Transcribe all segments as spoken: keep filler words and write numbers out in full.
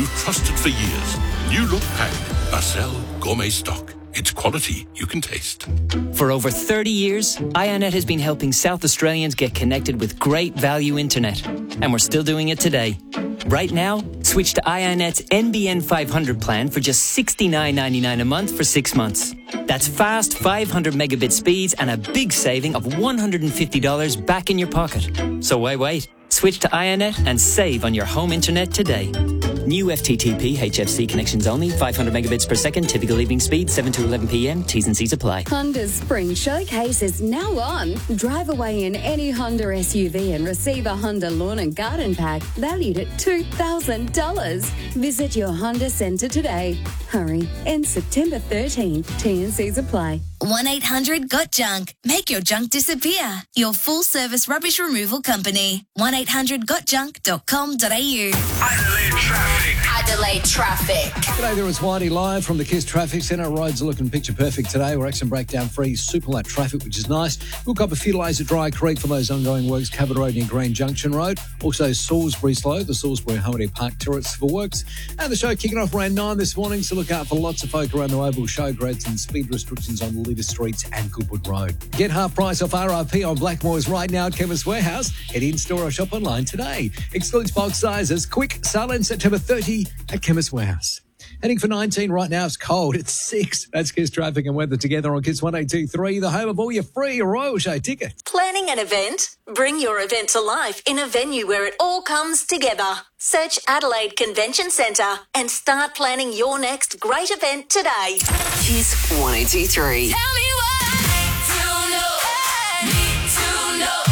you've trusted for years. New look pack. Marcel Gourmet Stock. It's quality you can taste. For over thirty years, IONET has been helping South Australians get connected with great value internet. And we're still doing it today. Right now, switch to IONET's N B N five hundred plan for just sixty-nine ninety-nine a month for six months. That's fast five hundred megabit speeds and a big saving of one hundred fifty dollars back in your pocket. So why wait? Switch to IONET and save on your home internet today. New F T T P H F C connections only, five hundred megabits per second, typical evening speed, seven to eleven p m, T's and C's apply. Honda's Spring Showcase is now on. Drive away in any Honda S U V and receive a Honda Lawn and Garden Pack valued at two thousand dollars. Visit your Honda Centre today. Hurry, ends September thirteenth, T and C's apply. one eight hundred got junk. Make your junk disappear. Your full-service rubbish removal company. one eight hundred got junk dot com dot a u. Adelaide Traffic. Adelaide Traffic. G'day there, it's Whitey live from the KISS Traffic Centre. Roads are looking picture perfect today. We're accident breakdown free, super light traffic, which is nice. We'll cop a few delays at Dry Creek for those ongoing works, Cabot Road near Green Junction Road. Also Salisbury slow, the Salisbury Holiday Park Terrace for works. And the show kicking off around nine this morning, so look out for lots of folk around the Oval Showgrads and speed restrictions on Leader Streets and Goodwood Road. Get half price off R R P on Blackmores right now at Chemist Warehouse. Head in store or shop online today. Excludes bulk sizes. Quick sale in September thirtieth at Chemist Warehouse. Heading for nineteen right now. It's cold. It's six. That's KISS Traffic and Weather together on KISS one eight two three, the home of all your free Royal Show tickets. Planning an event? Bring your event to life in a venue where it all comes together. Search Adelaide Convention Centre and start planning your next great event today. KISS one eight two three. Tell me why. To know. Need to know.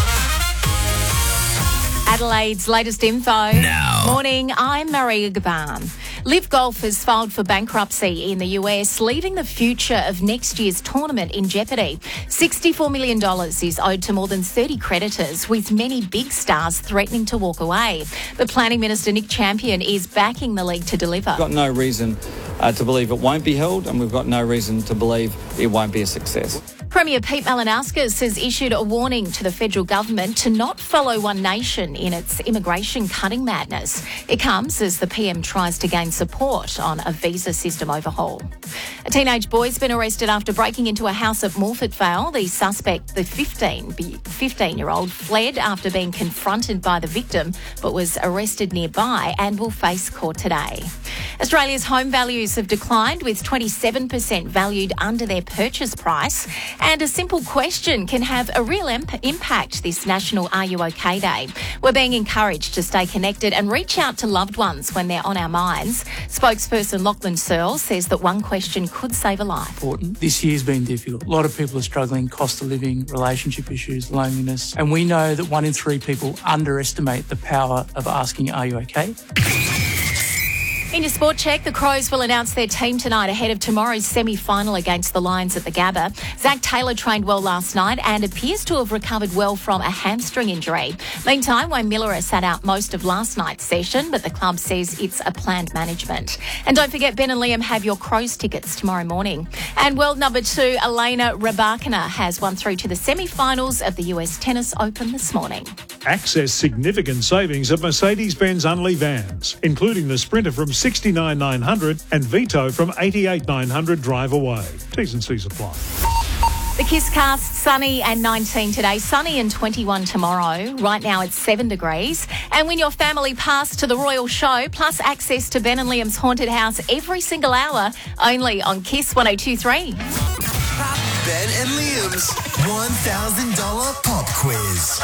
Adelaide's latest info. Now. Morning, I'm Maria Gaban. Liv Golf has filed for bankruptcy in the U S, leaving the future of next year's tournament in jeopardy. sixty-four million dollars is owed to more than thirty creditors, with many big stars threatening to walk away. But Planning Minister Nick Champion is backing the league to deliver. We've got no reason uh, to believe it won't be held, and we've got no reason to believe it won't be a success. Premier Pete Malinauskas has issued a warning to the federal government to not follow One Nation in its immigration cutting madness. It comes as the P M tries to gain support on a visa system overhaul. A teenage boy's been arrested after breaking into a house at Morford Vale. The suspect, the fifteen-year-old, fled after being confronted by the victim, but was arrested nearby and will face court today. Australia's home values have declined, with twenty-seven percent valued under their purchase price. And a simple question can have a real imp- impact this National Are You OK Day. We're being encouraged to stay connected and reach out to loved ones when they're on our minds. Spokesperson Lachlan Searle says that one question could save a life. Important. This year's been difficult. A lot of people are struggling, cost of living, relationship issues, loneliness. And we know that one in three people underestimate the power of asking, are you OK? In your sport check, the Crows will announce their team tonight ahead of tomorrow's semi-final against the Lions at the Gabba. Zach Taylor trained well last night and appears to have recovered well from a hamstring injury. Meantime, Wayne Miller sat out most of last night's session, but the club says it's a planned management. And don't forget, Ben and Liam have your Crows tickets tomorrow morning. And world number two, Elena Rybakina, has won through to the semi-finals of the U S Tennis Open this morning. Access significant savings at Mercedes-Benz Unley vans, including the Sprinter from sixty-nine nine hundred and Vito from eighty-eight nine hundred drive away. T's and C's apply. The KISS cast, sunny and nineteen today, sunny and twenty-one tomorrow. Right now it's seven degrees. And win your family pass to the Royal Show, plus access to Ben and Liam's haunted house every single hour, only on KISS one oh two three. Ben and Liam's one thousand dollars pop quiz.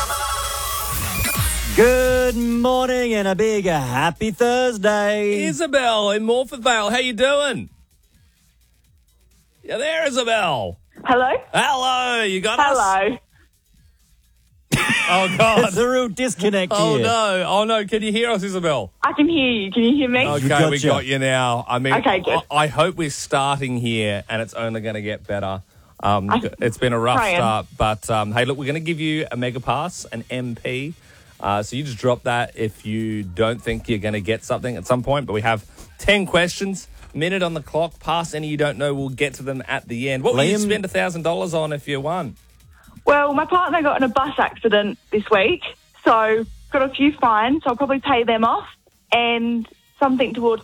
Good morning and a big happy Thursday. Isabel in Morford Vale, how you doing? Yeah, there, Isabel. Hello? Hello, you got Hello. us? Oh, God. There's a real disconnect oh, here. no. Oh, no. Can you hear us, Isabel? I can hear you. Can you hear me? Okay, gotcha. we got you now. I mean, Okay, good. I, I hope we're starting here and it's only going to get better. Um, I- it's been a rough Trying. start, but um, hey, look, we're going to give you a mega pass, an M P. Uh, so you just drop that if you don't think you're going to get something at some point. But we have ten questions, minute on the clock. Pass any you don't know, we'll get to them at the end. What will you Liam- spend one thousand dollars on if you won? Well, my partner got in a bus accident this week, so got a few fines. So I'll probably pay them off and something towards